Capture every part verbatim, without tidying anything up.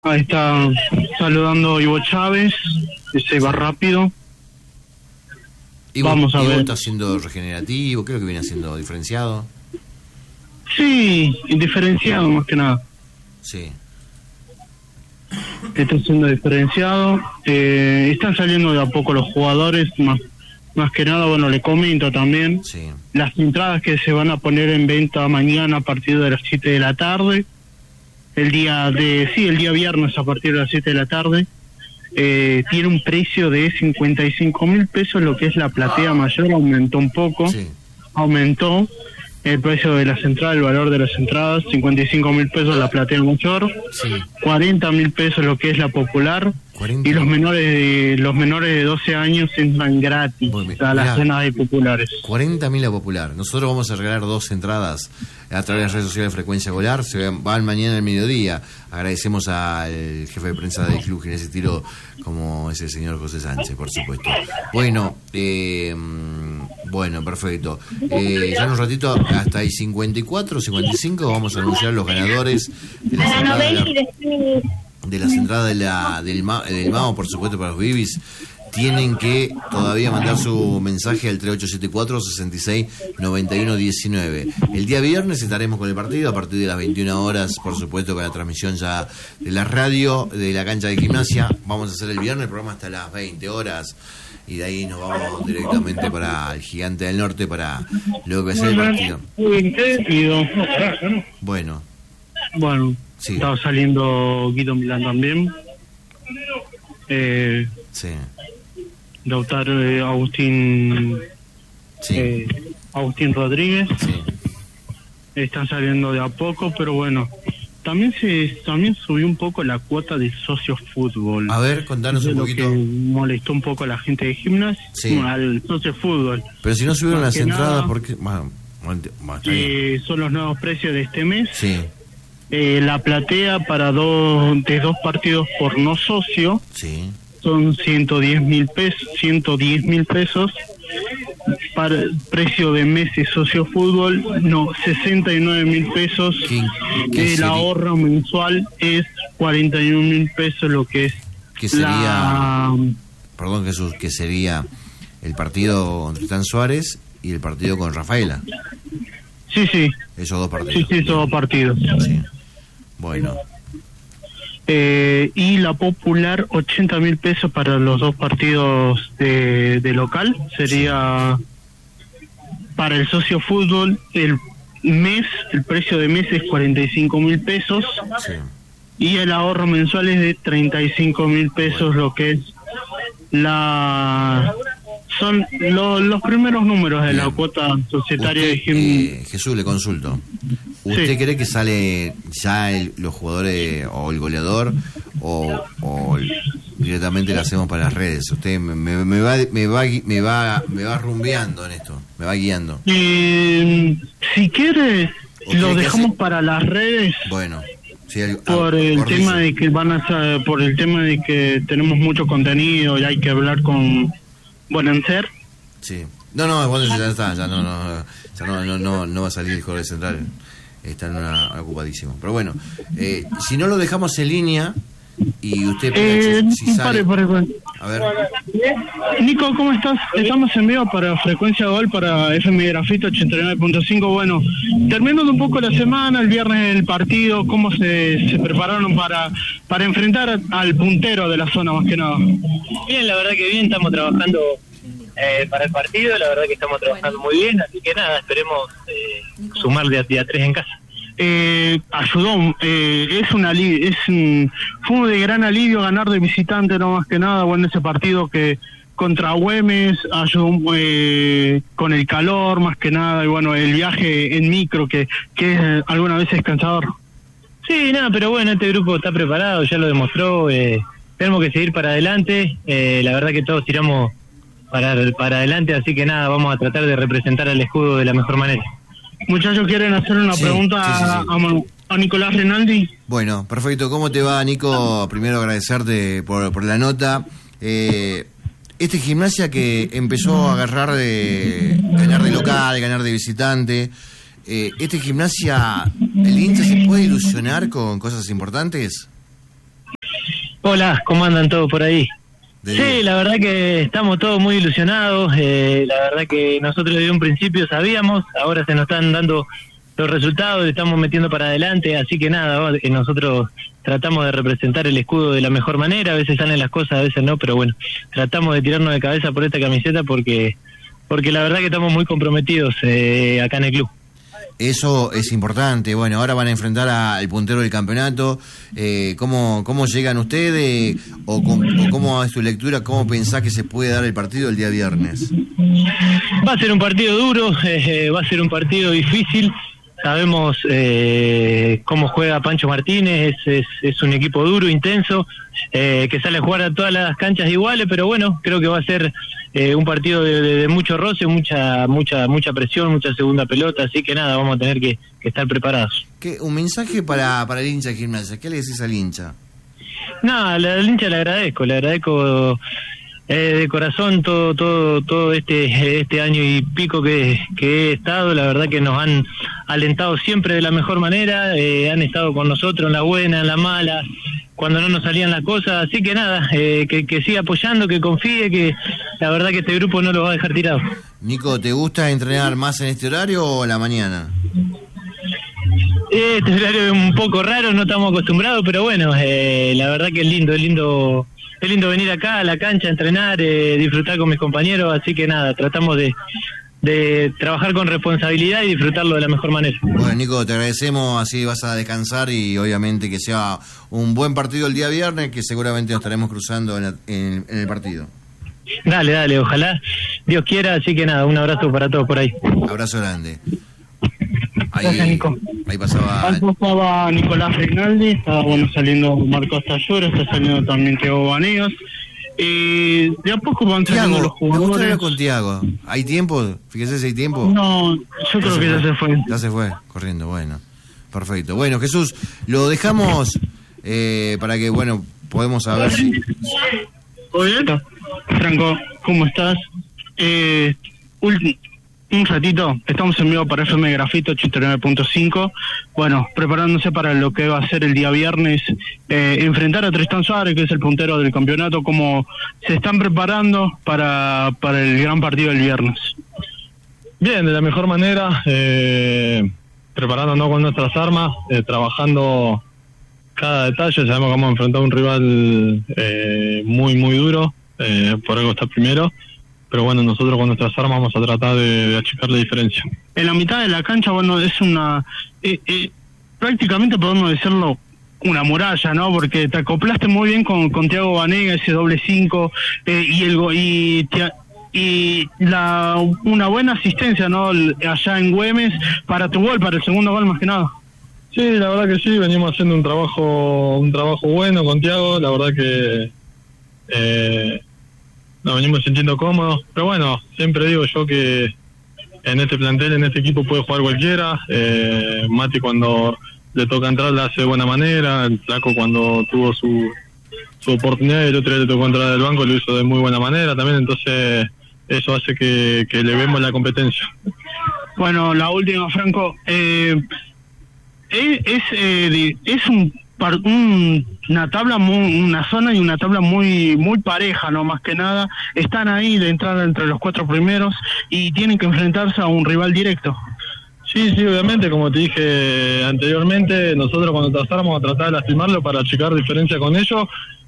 Ahí está saludando Ivo Chávez, que se va rápido. Ivo, Vamos a Ivo ver. está haciendo regenerativo, creo que viene haciendo diferenciado. Sí, diferenciado más que nada. Sí. Está siendo diferenciado. Eh, están saliendo de a poco los jugadores, más, más que nada, bueno, le comento también. Sí. Las entradas que se van a poner en venta mañana a partir de las siete de la tarde. El día de, sí, el día viernes a partir de las siete de la tarde. Eh, tiene un precio de cincuenta y cinco mil pesos, lo que es la platea mayor, aumentó un poco. Sí. Aumentó el precio de las entradas, el valor de las entradas, cincuenta y cinco mil pesos la platea mayor, Sí. cuarenta mil pesos lo que es la popular, cuarenta. y los menores de, los menores de doce años entran gratis Muy bien. a las Mirá. cenas de populares. cuarenta mil a popular. Nosotros vamos a regalar dos entradas a través de las redes sociales de Frecuencia Golar. Se van mañana al mediodía. Agradecemos al jefe de prensa del club que en ese tiro, como es el señor José Sánchez, por supuesto. Bueno, eh, bueno, perfecto. Eh, ya en un ratito, hasta ahí cincuenta y cuatro, cincuenta y cinco, vamos a anunciar los ganadores de las entradas de la, de las entradas de la, del, Ma, del MAO, por supuesto, para los Bibis. Tienen que todavía mandar su mensaje al tres ocho siete cuatro, seis seis nueve uno uno nueve. El día viernes estaremos con el partido a partir de las veintiuna horas, por supuesto, con la transmisión ya de la radio, de la cancha de Gimnasia. Vamos a hacer el viernes el programa hasta las veinte horas y de ahí nos vamos directamente para el Gigante del Norte para lo que va a ser el partido. Bueno, Bueno, sí, estaba saliendo Guido Milán también. Eh, sí, Lautaro, eh, Agustín sí, eh, Agustín Rodríguez. sí. Están saliendo de a poco, pero bueno, también se también subió un poco la cuota de socio fútbol. A ver, contanos de un lo poquito. que molestó un poco a la gente de Gimnasia, Sí. no, al socio fútbol. Pero si no subieron Más las que entradas, nada, ¿por qué? Bueno, bueno, bueno, está bien. Eh, son los nuevos precios de este mes. Sí, Eh, la platea para dos de dos partidos por no socio sí. son ciento diez mil pesos, ciento diez mil pesos. Para el precio de mes de socio fútbol, no, sesenta y nueve mil pesos. ¿Qué, qué El sería, ahorro mensual es cuarenta y un mil pesos, lo que es qué sería la... perdón Jesús, que sería el partido entre Tristan Suárez y el partido con Rafaela? Sí, sí, Esos dos partidos. sí, sí, esos dos partidos. Sí. Bueno, Eh, y la popular, ochenta mil pesos para los dos partidos de, de local. Sería para el socio fútbol, el mes, el precio de mes es cuarenta y cinco mil pesos. sí. Y el ahorro mensual es de treinta y cinco mil pesos, lo que es la... Son lo, los primeros números de Bien. la cuota societaria Usted, de Gimnasia. eh, Jesús, le consulto. ¿Usted Sí. cree que sale ya el, los jugadores o el goleador o, o el- directamente lo hacemos para las redes? Usted me, me, me va me va me va me va rumbeando en esto, me va guiando. Eh, si quiere, ¿O lo quiere que dejamos hace- para las redes. Bueno, sí, el- Por ah, el cordizo. tema de que van a ser, por el tema de que tenemos mucho contenido y hay que hablar con Bonancer. Sí. No, no, bueno, ya está, ya no, no, ya no, no, no, no va a salir el jugador central. Está en una, ocupadísimo. Pero bueno, eh, si no lo dejamos en línea y usted Eh, si, si sale, pare, pare, pare. a ver, Nico, ¿cómo estás? Estamos en vivo para Frecuencia Gol, para F M Grafito ochenta y nueve punto cinco. Bueno, terminando un poco la semana, el viernes el partido, ¿cómo se, se prepararon para, para enfrentar al puntero de la zona más que nada? Bien, la verdad que bien, estamos trabajando eh, para el partido, la verdad que estamos trabajando muy bien, así que nada, esperemos eh, sumar de a, de a tres en casa. Eh, ayudó, eh, es un alivio, es un, fue de gran alivio ganar de visitante, no más que nada. Bueno, ese partido que contra Güemes ayudó eh, con el calor más que nada, y bueno, el viaje en micro que, que es, alguna vez es cansador. Sí, nada, pero bueno, este grupo está preparado, ya lo demostró, eh, tenemos que seguir para adelante, eh, la verdad que todos tiramos para, para adelante, así que nada, vamos a tratar de representar al escudo de la mejor manera. Muchachos, ¿quieren hacer una Sí, pregunta sí, sí, sí. A, a, a Nicolás Rinaldi? bueno, perfecto. ¿Cómo te va, Nico? Primero agradecerte por, por la nota. Eh, este Gimnasia que empezó a agarrar de ganar de local, ganar de visitante. Eh, este Gimnasia, ¿el hincha se puede ilusionar con cosas importantes? Hola, ¿cómo andan todos por ahí? De sí, bien. La verdad que estamos todos muy ilusionados, eh, la verdad que nosotros desde un principio sabíamos, ahora se nos están dando los resultados, le estamos metiendo para adelante, así que nada, eh, nosotros tratamos de representar el escudo de la mejor manera, a veces salen las cosas, a veces no, pero bueno, tratamos de tirarnos de cabeza por esta camiseta porque porque la verdad que estamos muy comprometidos eh, acá en el club. Eso es importante. Bueno, ahora van a enfrentar al puntero del campeonato. Eh, ¿cómo, ¿Cómo llegan ustedes? O, con, o ¿Cómo es tu lectura? ¿Cómo pensás que se puede dar el partido el día viernes? Va a ser un partido duro, eh, va a ser un partido difícil. Sabemos eh, cómo juega Pancho Martínez, es, es, es un equipo duro, intenso, eh, que sale a jugar a todas las canchas iguales, pero bueno, creo que va a ser eh, un partido de, de, de mucho roce, mucha mucha mucha presión, mucha segunda pelota, así que nada, vamos a tener que, que estar preparados. ¿Qué, un mensaje para, para el hincha de Gimnasia? ¿Qué le decís al hincha? No, al hincha le agradezco, le agradezco eh, de corazón todo todo todo este este año y pico que, que he estado, la verdad que nos han alentado siempre de la mejor manera, eh, han estado con nosotros en la buena, en la mala, cuando no nos salían las cosas, así que nada, eh, que, que siga apoyando, que confíe, que la verdad que este grupo no lo va a dejar tirado. Nico, ¿te gusta entrenar más en este horario o a la mañana? Este horario es un poco raro, no estamos acostumbrados, pero bueno, eh, la verdad que es lindo, es lindo, es lindo venir acá a la cancha a entrenar, eh, disfrutar con mis compañeros, así que nada, tratamos de, de trabajar con responsabilidad y disfrutarlo de la mejor manera. Bueno, Nico, te agradecemos, así vas a descansar y obviamente que sea un buen partido el día viernes, que seguramente nos estaremos cruzando en, la, en, en el partido. Dale, dale, ojalá Dios quiera, así que nada, un abrazo para todos por ahí. Abrazo grande. Ahí, Gracias, Nico. Ahí pasaba... Ahí pasaba Nicolás Reinaldi, estaba bueno saliendo Marcos Tallura, está saliendo también Thiago Banegas. Eh, de a poco van saliendo los Tiago, me gustaría jugadores. hablar con Tiago. ¿Hay tiempo? Fíjese si hay tiempo. No, yo creo que ya se fue. Ya se fue, corriendo, bueno. Perfecto. Bueno, Jesús, lo dejamos eh, para que, bueno, podemos saber si... Oye, Franco, ¿cómo estás? Eh, ulti- un ratito, estamos en vivo para F M Grafito ochenta y nueve punto cinco. Bueno, preparándose para lo que va a ser el día viernes, eh, enfrentar a Tristán Suárez, que es el puntero del campeonato. ¿Cómo se están preparando para, para el gran partido del viernes? Bien, de la mejor manera, eh, preparándonos con nuestras armas, eh, trabajando cada detalle. Sabemos que vamos a enfrentar a un rival eh, muy, muy duro, eh, por algo está primero, pero bueno, nosotros con nuestras armas vamos a tratar de, de achicar la diferencia. En la mitad de la cancha, bueno, es una... Eh, eh, prácticamente podemos decirlo una muralla, ¿no? Porque te acoplaste muy bien con, con Thiago Banegas, ese doble cinco, eh, y el go- y, te, y la una buena asistencia, ¿no? Allá en Güemes para tu gol, para el segundo gol más que nada. Sí, la verdad que sí, venimos haciendo un trabajo un trabajo bueno con Thiago, la verdad que eh, nos venimos sintiendo cómodos, pero bueno, siempre digo yo que en este plantel, en este equipo puede jugar cualquiera. eh, Mati cuando le toca entrar la hace de buena manera, el Flaco cuando tuvo su su oportunidad y el otro día le tocó entrar del banco lo hizo de muy buena manera también, entonces eso hace que, que le vemos la competencia. Bueno, la última, Franco, eh, es, es, eh, es un, par- un, una tabla, muy, una zona y una tabla muy muy pareja, no más que nada. Están ahí de entrada entre los cuatro primeros y tienen que enfrentarse a un rival directo. Sí, sí, obviamente, como te dije anteriormente, nosotros cuando trazáramos vamos a tratar de lastimarlo para achicar diferencia con ellos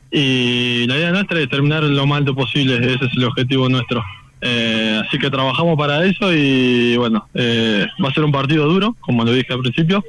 y la idea nuestra es terminar lo más alto posible, ese es el objetivo nuestro. Eh, así que trabajamos para eso y bueno, eh, va a ser un partido duro, como lo dije al principio,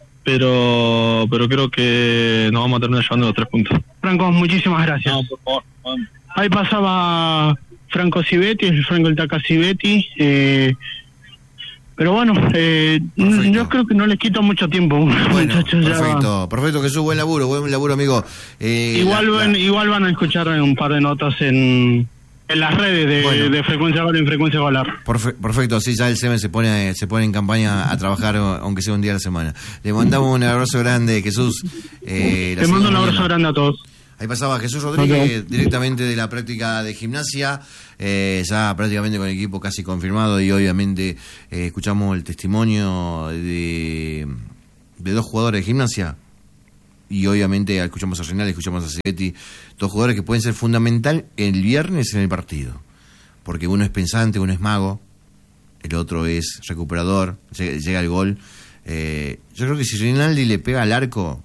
pero pero creo que nos vamos a terminar llevando los tres puntos. Franco, muchísimas gracias. No, por favor. Vamos. Ahí pasaba Franco Civetti, el Franco el Taca Civetti. Eh, pero bueno, eh, yo creo que no les quito mucho tiempo. Bueno, muchachos, ya perfecto, perfecto, Jesús, buen laburo, buen laburo, amigo. Eh, igual, la, van, la... igual van a escuchar un par de notas en, en las redes de, bueno. de Frecuencia Gol y Frecuencia Golar. Perfe- perfecto, así ya el S E M se pone se pone en campaña a trabajar, aunque sea un día a la semana. Le mandamos un abrazo grande, Jesús. Eh, Te mando un abrazo grande a todos. Ahí pasaba Jesús Rodríguez, Okay. directamente de la práctica de gimnasia, eh, ya prácticamente con el equipo casi confirmado y obviamente eh, escuchamos el testimonio de, de dos jugadores de gimnasia y obviamente escuchamos a Renal, escuchamos a Cebetti, dos jugadores que pueden ser fundamental el viernes en el partido, porque uno es pensante, uno es mago, el otro es recuperador, llega, llega el gol. Eh, yo creo que si Rinaldi le pega al arco,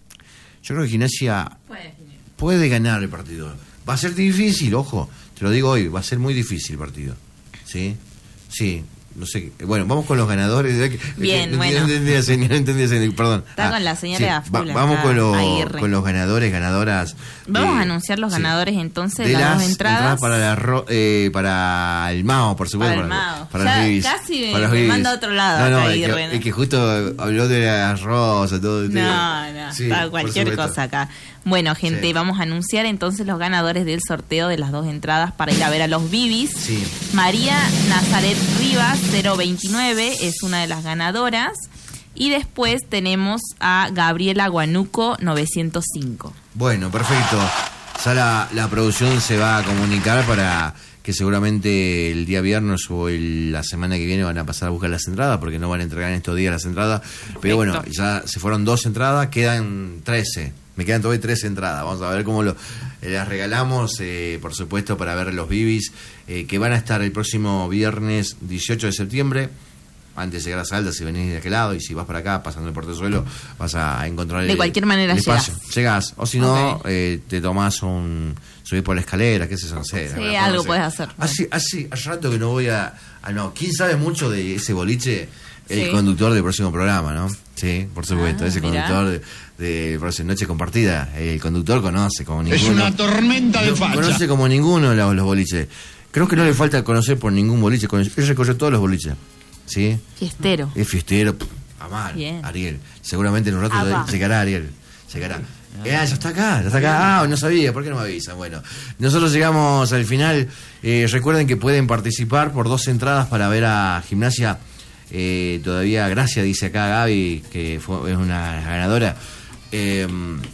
yo creo que Gimnasia puede, puede ganar el partido. Va a ser difícil, ojo, te lo digo hoy, va a ser muy difícil el partido. ¿Sí? Sí. No sé, bueno, vamos con los ganadores. Bien, no, bueno. No entendía, señor, entendía, señor, perdón. Está ah, con la señora sí, va, Vamos con, lo, con los ganadores, ganadoras. Vamos de, a anunciar los ganadores sí, entonces, de las, las dos entradas. entradas para, la, eh, para el Mao, por supuesto. Para el Mao. Para, para ya, los casi para me, me manda a otro lado. No, no, acá es, Aguirre, que, ¿no? es que justo habló de las rosas, todo. No, no, sí, cualquier cosa acá. Bueno, gente, sí. Vamos a anunciar entonces los ganadores del sorteo de las dos entradas para ir a ver a los Bibis. Sí. María Nazaret Rivas, cero veintinueve, es una de las ganadoras. Y después tenemos a Gabriela Guanuco, novecientos cinco. Bueno, perfecto. Ya la, la producción se va a comunicar para que seguramente el día viernes o el, la semana que viene van a pasar a buscar las entradas, porque no van a entregar en estos días las entradas. Pero bueno, ya se fueron dos entradas, quedan trece. Me quedan todavía tres entradas. Vamos a ver cómo lo, eh, las regalamos, eh, por supuesto, para ver los Bibis, eh, que van a estar el próximo viernes dieciocho de septiembre. Antes de llegar a Salta, si venís de aquel lado, y si vas para acá, pasando el Portezuelo, vas a encontrar el De cualquier manera llegas. Llegás. O si no, okay. eh, te tomás un... subís por la escalera, qué sé yo, no sé. Sí, verdad, algo no sé. puedes hacer. Hace, hace, hace rato que no voy a... a no, ¿quién sabe mucho de ese boliche? El Sí. conductor del próximo programa, ¿no? Sí, por supuesto, Ah, ese mirá. conductor de, de Noche Compartida. El conductor conoce como ninguno. Es una tormenta de no, facha. Conoce como ninguno los, los boliches. Creo que no le falta conocer por ningún boliche. Él recorrió todos los boliches. ¿Sí? Fiestero. Es fiestero. Pff, Amar, Bien. Ariel. Seguramente en un rato Ah, va. llegará Ariel. Llegará. Eh, ya está acá, ya está acá. Ah, no sabía, ¿por qué no me avisan? Bueno, nosotros llegamos al final. Eh, recuerden que pueden participar por dos entradas para ver a Gimnasia. Eh, todavía, gracias, dice acá Gaby, que fue, es una ganadora. Eh,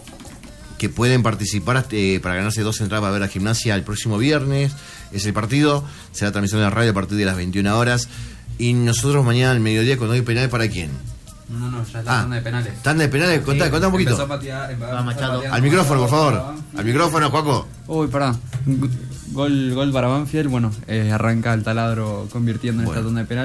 que pueden participar eh, para ganarse dos entradas para ver a Gimnasia el próximo viernes. Es el partido. Será transmisión de la radio a partir de las veintiuna horas. Y nosotros mañana al mediodía, cuando hay penal, ¿para quién? No, no, no, ya es la Ah, tanda de penales. Tanda de penales, contá, Sí, contá un poquito. empezó a patear, empezó a patear Al micrófono, por favor. Banfield. Al micrófono, Juaco. Uy, perdón. Gol, gol para Banfield. Bueno, eh, arranca el taladro convirtiendo en Bueno. esta tanda de penales.